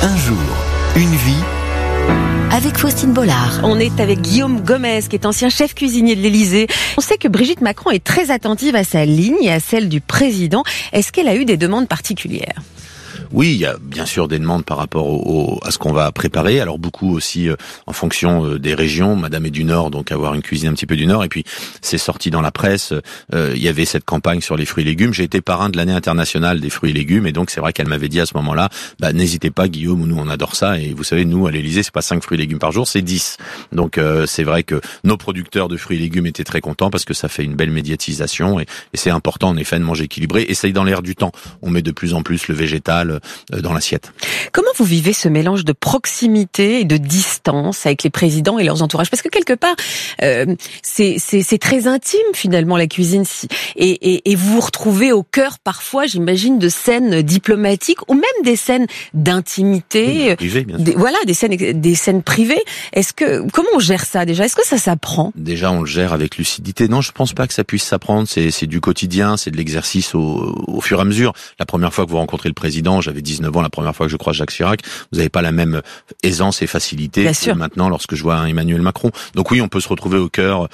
Un jour, une vie. Avec Faustine Bollard. On est avec Guillaume Gomez, qui est ancien chef cuisinier de l'Élysée. On sait que Brigitte Macron est très attentive à sa ligne et à celle du président. Est-ce qu'elle a eu des demandes particulières ? Oui, il y a bien sûr des demandes par rapport à ce qu'on va préparer. Alors beaucoup aussi en fonction des régions. Madame est du Nord, donc avoir une cuisine un petit peu du Nord. Et puis c'est sorti dans la presse. Il y avait cette campagne sur les fruits et légumes. J'ai été parrain de l'année internationale des fruits et légumes. Et donc c'est vrai qu'elle m'avait dit à ce moment-là, n'hésitez pas Guillaume, nous on adore ça. Et vous savez, nous à l'Élysée, c'est pas 5 fruits et légumes par jour, c'est 10. Donc c'est vrai que nos producteurs de fruits et légumes étaient très contents parce que ça fait une belle médiatisation. Et c'est important en effet de manger équilibré. Et c'est dans l'air du temps. On met de plus en plus le végétal dans l'assiette. Comment vous vivez ce mélange de proximité et de distance avec les présidents et leurs entourages ? Parce que quelque part, c'est très intime finalement la cuisine. Et vous vous retrouvez au cœur parfois, j'imagine, de scènes diplomatiques ou même des scènes d'intimité. Oui, privées, bien sûr. Voilà, des scènes privées. Comment on gère ça déjà ? Est-ce que ça s'apprend ? Déjà, on le gère avec lucidité. Non, je pense pas que ça puisse s'apprendre. C'est du quotidien, c'est de l'exercice au fur et à mesure. La première fois que vous rencontrez le président, j'avais 19 ans la première fois que je croise Jacques Chirac, vous n'avez pas la même aisance et facilité que maintenant lorsque je vois Emmanuel Macron. Donc oui, on peut se retrouver au cœur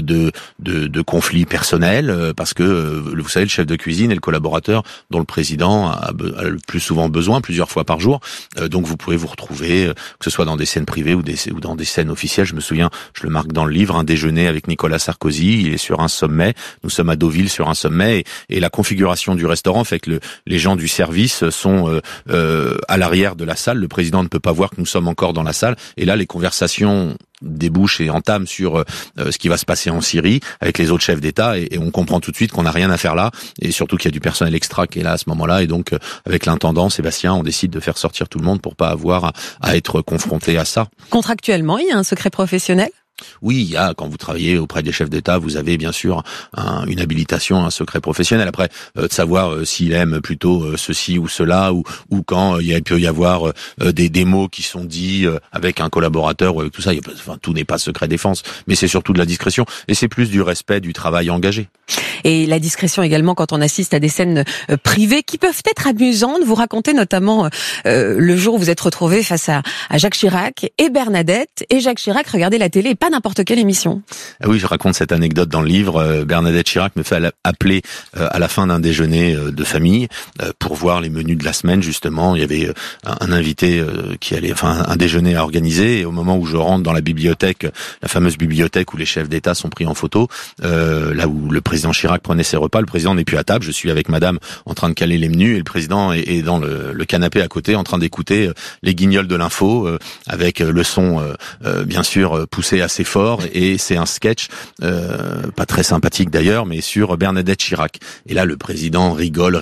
de conflits personnels parce que, vous savez, le chef de cuisine est le collaborateur dont le président a le plus souvent besoin, plusieurs fois par jour. Donc vous pourrez vous retrouver, que ce soit dans des scènes privées ou dans des scènes officielles. Je me souviens, je le marque dans le livre, un déjeuner avec Nicolas Sarkozy, il est sur un sommet, nous sommes à Deauville sur un sommet, et la configuration du restaurant fait que les gens du service sont à l'arrière de la salle. Le président ne peut pas voir que nous sommes encore dans la salle. Et là, les conversations débouchent et entament sur ce qui va se passer en Syrie avec les autres chefs d'État. Et on comprend tout de suite qu'on n'a rien à faire là. Et surtout qu'il y a du personnel extra qui est là à ce moment-là. Et donc, avec l'intendant, Sébastien, on décide de faire sortir tout le monde pour pas avoir à être confronté à ça. Contractuellement, il y a un secret professionnel ? Oui, il y a, quand vous travaillez auprès des chefs d'État, vous avez bien sûr une habilitation, un secret professionnel. Après, de savoir s'il aime plutôt ceci ou cela, ou quand il peut y avoir des mots qui sont dits avec un collaborateur, ou avec tout ça. Tout n'est pas secret défense, mais c'est surtout de la discrétion. Et c'est plus du respect du travail engagé. Et la discrétion également quand on assiste à des scènes privées qui peuvent être amusantes. Vous racontez notamment le jour où vous êtes retrouvé face à Jacques Chirac et Bernadette. Et Jacques Chirac regardait la télé, et pas n'importe quelle émission. Ah oui, je raconte cette anecdote dans le livre. Bernadette Chirac me fait appeler à la fin d'un déjeuner de famille pour voir les menus de la semaine, justement. Il y avait un invité un déjeuner à organiser. Et au moment où je rentre dans la bibliothèque, la fameuse bibliothèque où les chefs d'État sont pris en photo, là où le président Chirac prenait ses repas, le président n'est plus à table. Je suis avec madame en train de caler les menus et le président est dans le canapé à côté en train d'écouter les guignols de l'info avec le son bien sûr poussé assez fort, et c'est un sketch pas très sympathique d'ailleurs, mais sur Bernadette Chirac. Et là le président rigole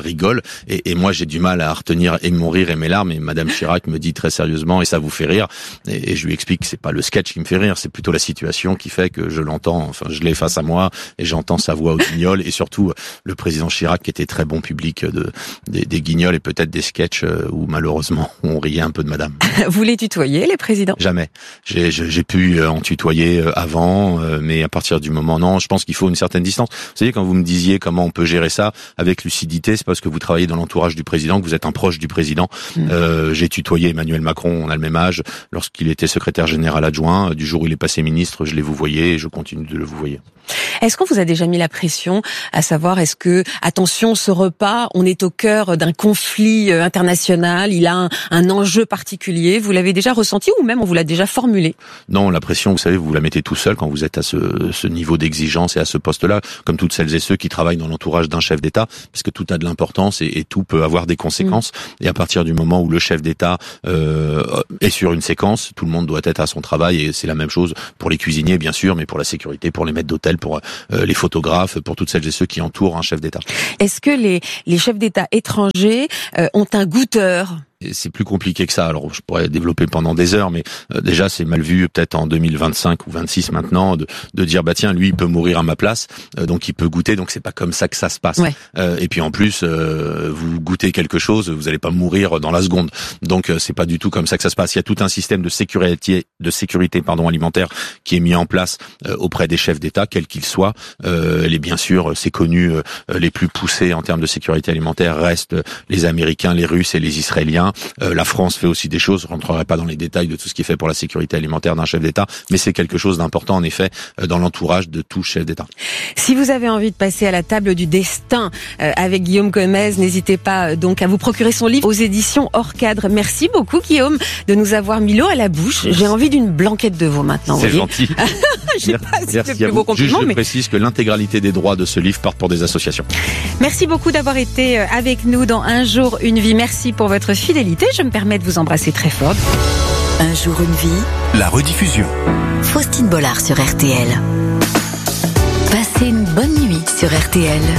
et moi j'ai du mal à retenir et mon rire et mes larmes, et madame Chirac me dit très sérieusement, et ça vous fait rire, et je lui explique que c'est pas le sketch qui me fait rire, c'est plutôt la situation qui fait que je l'entends, je l'ai face à moi et j'entends sa voix aux guignols, et surtout le président Chirac qui était très bon public des guignols et peut-être des sketchs où malheureusement on riait un peu de madame. Vous les tutoyez, les présidents ? Jamais. J'ai pu en tutoyer avant, mais à partir du moment, non, je pense qu'il faut une certaine distance. Vous savez, quand vous me disiez comment on peut gérer ça avec lucidité, c'est parce que vous travaillez dans l'entourage du président, que vous êtes un proche du président. J'ai tutoyé Emmanuel Macron, on a le même âge, lorsqu'il était secrétaire général adjoint. Du jour où il est passé ministre, je l'ai vouvoyé et je continue de le vouvoyer. Est-ce qu'on vous a déjà mis la pression à savoir, est-ce que, attention, ce repas, on est au cœur d'un conflit international, il a un enjeu particulier, vous l'avez déjà ressenti ou même on vous l'a déjà formulé ? Non, la pression, vous savez, vous la mettez tout seul quand vous êtes à ce niveau d'exigence et à ce poste-là, comme toutes celles et ceux qui travaillent dans l'entourage d'un chef d'État, parce que tout a de l'importance et tout peut avoir des conséquences. Et à partir du moment où le chef d'État est sur une séquence, tout le monde doit être à son travail, et c'est la même chose pour les cuisiniers, bien sûr, mais pour la sécurité, pour les maîtres d'hôtel, pour les photographes, pour toutes celles et ceux qui entourent un chef d'État. Est-ce que les chefs d'État étrangers ont un goûteur ? C'est plus compliqué que ça. Alors, je pourrais développer pendant des heures, mais déjà, c'est mal vu peut-être en 2025 ou 26 maintenant de dire, tiens, lui, il peut mourir à ma place, donc il peut goûter, donc c'est pas comme ça que ça se passe. Ouais. Et puis en plus, vous goûtez quelque chose, vous allez pas mourir dans la seconde. Donc c'est pas du tout comme ça que ça se passe. Il y a tout un système de sécurité alimentaire qui est mis en place auprès des chefs d'État, quels qu'ils soient. Bien sûr, c'est connu, les plus poussés en termes de sécurité alimentaire restent les Américains, les Russes et les Israéliens. La France fait aussi des choses. Je rentrerai pas dans les détails de tout ce qui est fait pour la sécurité alimentaire d'un chef d'État, mais c'est quelque chose d'important en effet dans l'entourage de tout chef d'État. Si vous avez envie de passer à la table du destin avec Guillaume Gomez, n'hésitez pas donc à vous procurer son livre aux éditions Hors Cadre. Merci beaucoup Guillaume de nous avoir mis l'eau à la bouche. J'ai envie d'une blanquette de veau maintenant. C'est gentil. Je sais pas si c'est le Merci à plus beau vous. Juste, compliment, je mais précise que l'intégralité des droits de ce livre partent pour des associations. merci beaucoup d'avoir été avec nous dans Un jour, une vie. Merci pour votre fidélité. Je me permets de vous embrasser très fort. Un jour une vie, La rediffusion. Faustine Bollard sur RTL. Passez une bonne nuit sur RTL.